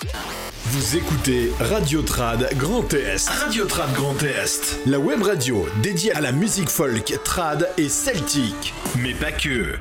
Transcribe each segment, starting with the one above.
Vous écoutez Radio Trad Grand Est. Radio Trad Grand Est. La web radio dédiée à la musique folk, trad et celtique. Mais pas que.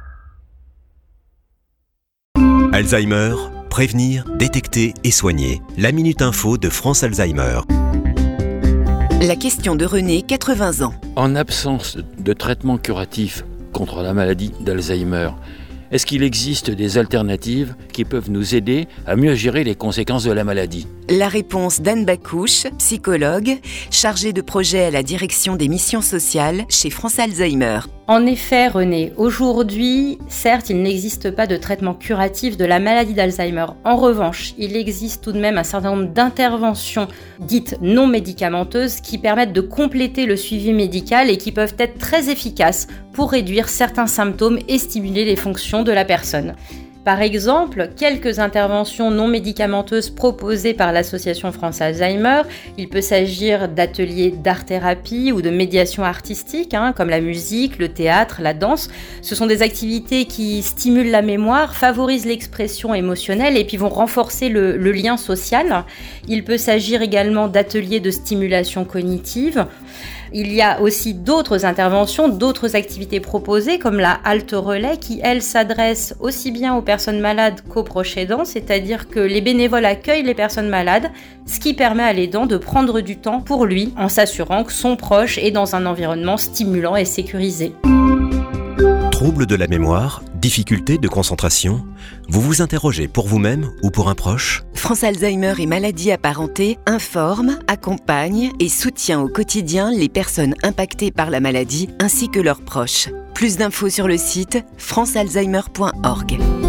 Alzheimer, prévenir, détecter et soigner. La Minute Info de France Alzheimer. La question de René, 80 ans. En absence de traitement curatif contre la maladie d'Alzheimer, est-ce qu'il existe des alternatives qui peuvent nous aider à mieux gérer les conséquences de la maladie ? La réponse d'Anne Bacouche, psychologue, chargée de projet à la direction des missions sociales chez France Alzheimer. En effet, René, aujourd'hui, certes, il n'existe pas de traitement curatif de la maladie d'Alzheimer. En revanche, il existe tout de même un certain nombre d'interventions dites non médicamenteuses qui permettent de compléter le suivi médical et qui peuvent être très efficaces pour réduire certains symptômes et stimuler les fonctions de la personne. Par exemple, quelques interventions non médicamenteuses proposées par l'association France Alzheimer. Il peut s'agir d'ateliers d'art-thérapie ou de médiation artistique, comme la musique, le théâtre, la danse. Ce sont des activités qui stimulent la mémoire, favorisent l'expression émotionnelle et puis vont renforcer le lien social. Il peut s'agir également d'ateliers de stimulation cognitive. Il y a aussi d'autres interventions, d'autres activités proposées comme la halte relais qui, elle, s'adresse aussi bien aux personnes malades qu'aux proches aidants, c'est-à-dire que les bénévoles accueillent les personnes malades, ce qui permet à l'aidant de prendre du temps pour lui en s'assurant que son proche est dans un environnement stimulant et sécurisé. Troubles de la mémoire, difficultés de concentration, vous vous interrogez pour vous-même ou pour un proche ? France Alzheimer et maladies apparentées informe, accompagne et soutient au quotidien les personnes impactées par la maladie ainsi que leurs proches. Plus d'infos sur le site francealzheimer.org.